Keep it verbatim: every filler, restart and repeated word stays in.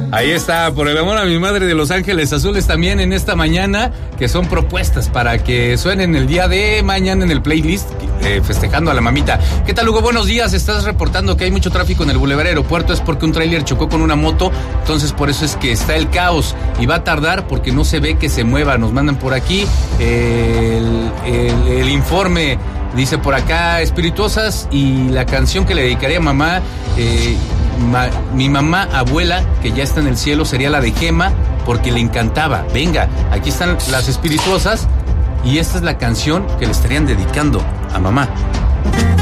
Ahí está, por el amor a mi madre de Los Ángeles Azules también en esta mañana, que son propuestas para que suenen el día de mañana en el playlist, eh, festejando a la mamita. ¿Qué tal, Hugo? Buenos días. Estás reportando que hay mucho tráfico en el Boulevard Aeropuerto. Es porque un tráiler chocó con una moto, entonces por eso es que está el caos y va a tardar porque no se ve que se mueva. Nos mandan por aquí eh, el, el, el informe. Dice por acá, espirituosas, y la canción que le dedicaría a mamá, eh, ma, mi mamá abuela, que ya está en el cielo, sería la de Gema, porque le encantaba. Venga, aquí están las espirituosas, y esta es la canción que le estarían dedicando a mamá.